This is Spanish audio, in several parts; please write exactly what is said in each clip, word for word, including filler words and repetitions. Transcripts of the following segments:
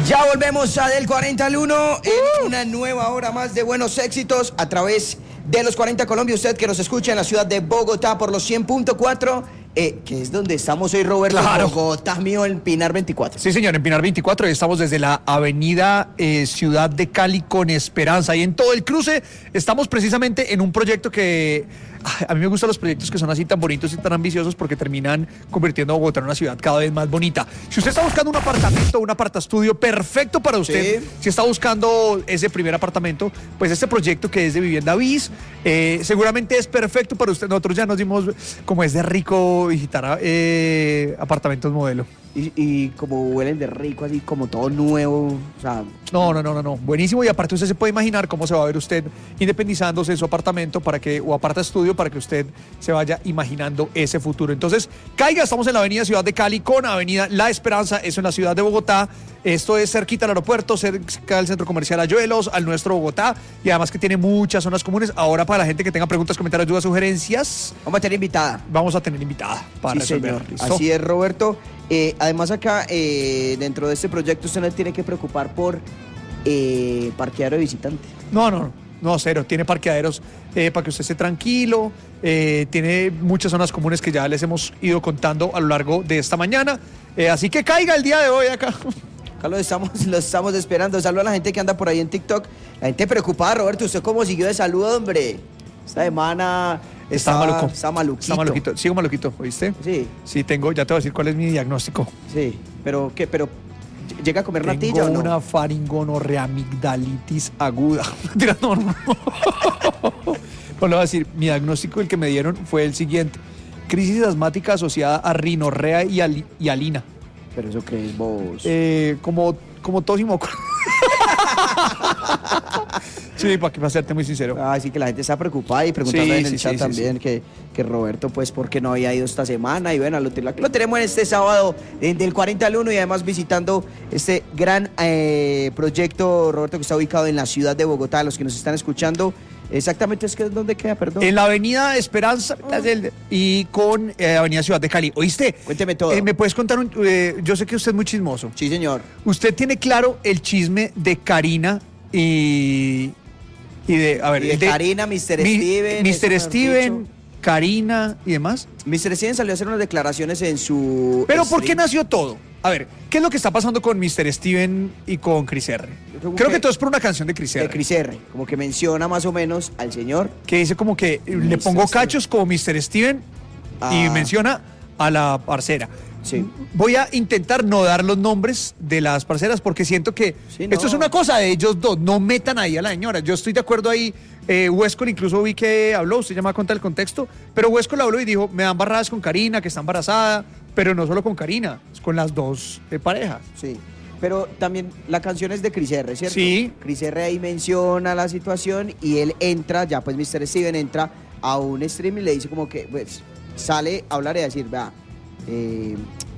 Ya volvemos a Del cuarenta al uno en una nueva hora más de buenos éxitos a través de los cuarenta Colombia. Usted que nos escucha en la ciudad de Bogotá por los cien punto cuatro, eh, que es donde estamos hoy, Roberto. Claro. Bogotá, mío, en Pinar veinticuatro. Sí, señor, en Pinar veinticuatro. Estamos desde la avenida eh, Ciudad de Cali con Esperanza. Y en todo el cruce estamos precisamente en un proyecto que... A mí me gustan los proyectos que son así tan bonitos y tan ambiciosos porque terminan convirtiendo a Bogotá en una ciudad cada vez más bonita. Si usted está buscando un apartamento, un apartaestudio perfecto para usted, sí. Si está buscando ese primer apartamento, pues este proyecto que es de Vivienda Bis, eh, seguramente es perfecto para usted. Nosotros ya nos dimos como es de rico visitar eh, apartamentos modelo. Y, y como huelen de rico, así como todo nuevo, o sea... No, no, no, no, no, buenísimo. Y aparte usted se puede imaginar cómo se va a ver usted independizándose en su apartamento para que, o aparta estudio para que usted se vaya imaginando ese futuro. Entonces, caiga, estamos en la avenida Ciudad de Cali con avenida La Esperanza, eso en la ciudad de Bogotá. Esto es cerquita al aeropuerto, cerca del centro comercial Ayuelos, al nuestro Bogotá, y además que tiene muchas zonas comunes. Ahora, para la gente que tenga preguntas, comentarios, dudas, sugerencias, vamos a tener invitada. Vamos a tener invitada para sí, resolver. Señor. Así es, Roberto. Eh, además acá, eh, dentro de este proyecto, usted no tiene que preocupar por eh, parqueadero de visitante. No, no, no, no, cero. Tiene parqueaderos eh, para que usted esté tranquilo. Eh, tiene muchas zonas comunes que ya les hemos ido contando a lo largo de esta mañana. Eh, así que caiga el día de hoy acá. Acá lo estamos, lo estamos esperando. Saludos a la gente que anda por ahí en TikTok. La gente preocupada, Roberto. ¿Usted cómo siguió de salud, hombre? Esta semana... Está Está maluco. Está maluquito. Está maluquito. Sigo maluquito, ¿oíste? Sí. Sí, tengo, ya te voy a decir cuál es mi diagnóstico. Sí, pero ¿qué? Pero ¿llega a comer tengo natilla o no? una faringonorreamigdalitis aguda. no, no, no. Pues le voy a decir, mi diagnóstico, el que me dieron, fue el siguiente. Crisis asmática asociada a rinorrea y, al, y alina. ¿Pero eso qué es, vos? Eh, como, como tos y moco. Sí, para que para serte muy sincero. Ah, sí, que la gente está preocupada y preguntando sí, en el sí, chat sí, también sí, sí. Que, que Roberto, pues, ¿por qué no había ido esta semana? Y bueno, lo, lo tenemos en este sábado de, del cuarenta al uno y además visitando este gran eh, proyecto, Roberto, que está ubicado en la ciudad de Bogotá. Los que nos están escuchando, exactamente, es que ¿dónde queda, perdón? En la avenida Esperanza oh. y con eh, avenida Ciudad de Cali. ¿Oíste? Cuénteme todo. Eh, ¿Me puedes contar un...? Eh, yo sé que usted es muy chismoso. Sí, señor. ¿Usted tiene claro el chisme de Karina y... Y de, a ver, y de, de Karina, mister mi, Steven. mister Steven, Karina y demás. mister Steven salió a hacer unas declaraciones en su... Pero stream. ¿por qué nació todo? A ver, ¿qué es lo que está pasando con mister Steven y con Cris R? Creo que, que todo es por una canción de Cris R. De Cris R, como que menciona más o menos al señor. Que dice como que mister le pongo cachos Steven. Como mister Steven ah. y menciona a la parcera. Sí. Voy a intentar no dar los nombres de las parceras porque siento que sí, no. Esto es una cosa de ellos dos, no metan ahí a la señora. Yo estoy de acuerdo ahí. Eh, Huesco incluso vi que habló, usted ya me va a contar el contexto, pero Huesco le habló y dijo, me dan barradas con Karina, que está embarazada, pero no solo con Karina, es con las dos eh, parejas. Sí, pero también la canción es de Cris R, ¿cierto? Sí. Cris R ahí menciona la situación y él entra, ya pues mister Steven entra a un stream y le dice como que, pues, sale a hablar y a decir, vea, eh,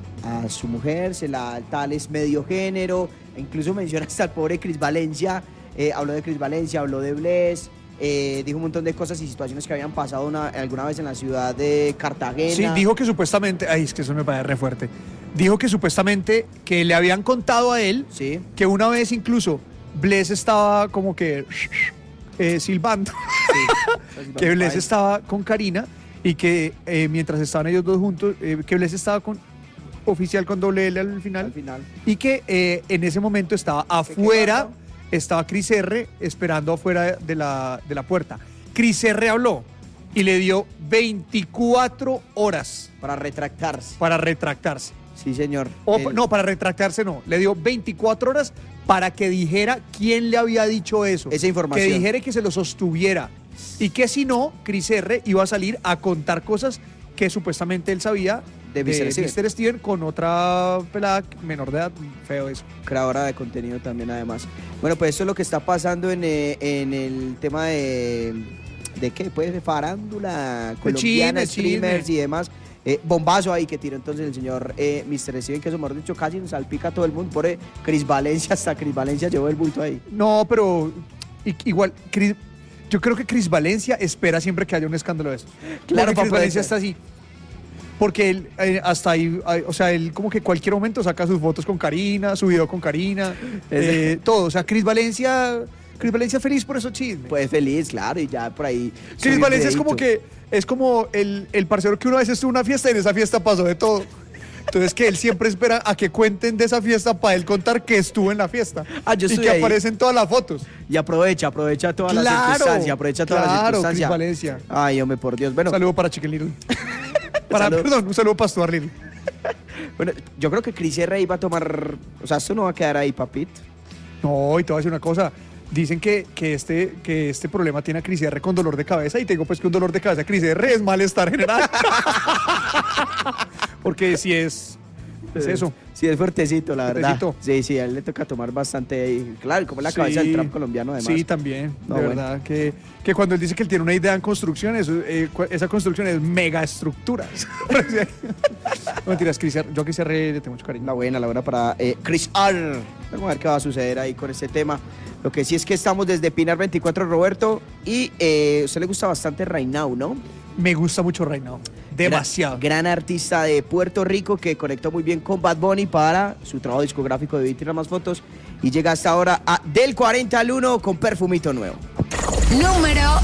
a su mujer se la tal es medio género, incluso menciona hasta el pobre Cris Valencia, eh, habló de Cris Valencia, habló de Bless, eh, dijo un montón de cosas y situaciones que habían pasado una, alguna vez en la ciudad de Cartagena. Sí, dijo que supuestamente, ay, es que eso me parece re fuerte, dijo que supuestamente que le habían contado a él sí. que una vez incluso Bless estaba como que eh, silbando, sí, que Bless estaba con Karina y que eh, mientras estaban ellos dos juntos, eh, que Bless estaba con oficial con doble L al final, al final. Y que eh, en ese momento estaba afuera, estaba Cris R esperando afuera de la, de la puerta. Cris R habló y le dio veinticuatro horas para retractarse. Para retractarse. Sí, señor. O, El... No, para retractarse no. Le dio veinticuatro horas para que dijera quién le había dicho eso. Esa información. Que dijera y que se lo sostuviera. Y que si no, Cris R iba a salir a contar cosas que supuestamente él sabía de mister Steven. Steven con otra pelada menor de edad, feo eso. Creadora de contenido también además. Bueno, pues eso es lo que está pasando en, eh, en el tema de, ¿de qué? Pues de farándula, colombiana, streamers y demás. Eh, bombazo ahí que tiró entonces el señor eh, mister Steven, que eso mejor dicho casi nos salpica a todo el mundo. Por eh, Cris Valencia, hasta Cris Valencia llevó el bulto ahí. No, pero igual, Chris, yo creo que Cris Valencia espera siempre que haya un escándalo de eso. Claro, Cris Valencia está así. Porque él eh, hasta ahí, eh, o sea, él como que cualquier momento saca sus fotos con Karina, su video con Karina, eh, todo. O sea, Cris Valencia, Cris Valencia feliz por esos chismes. Pues feliz, claro, y ya por ahí. Cris subir Valencia es como videitos. que, es como el, el parcero que una vez estuvo en una fiesta y en esa fiesta pasó de todo. Entonces que él siempre espera a que cuenten de esa fiesta para él contar que estuvo en la fiesta. Ah, yo y estoy que ahí. aparecen todas las fotos. Y aprovecha, aprovecha todas las Claro, circunstancias, aprovecha todas las claro, circunstancias. Cris Valencia. Ay, hombre, por Dios. Bueno, Un saludo para Chicken Little. Para, Saludo. perdón, un saludo para Stuart Little. bueno, yo creo que Cris R iba a tomar, o sea, esto no va a quedar ahí, papito. No, y te voy a decir una cosa. Dicen que, que, este, que este problema tiene a Cris R con dolor de cabeza y te digo pues que un dolor de cabeza a Cris R es malestar general. Porque si es, es eso. Sí, es fuertecito, la Fuertecito. verdad. Sí, sí, a él le toca tomar bastante ahí. Claro, como es la cabeza Sí, del trap colombiano, además. Sí, también. No, de bueno. verdad. Que, que cuando él dice que él tiene una idea en construcción, eso, eh, cu- esa construcción es mega estructuras. No mentiras, Cris R, yo a Cris R le tengo mucho cariño. La buena, la buena para eh, Chris R. Vamos a ver qué va a suceder ahí con este tema. Lo que sí es que estamos desde Pinar veinticuatro, Roberto, y eh, a usted le gusta bastante Right Now, ¿no? Me gusta mucho Right Now. Demasiado. Gran, gran artista de Puerto Rico que conectó muy bien con Bad Bunny para su trabajo discográfico de Tirar Más Fotos y llega hasta ahora a Del cuarenta al uno con Perfumito Nuevo. Número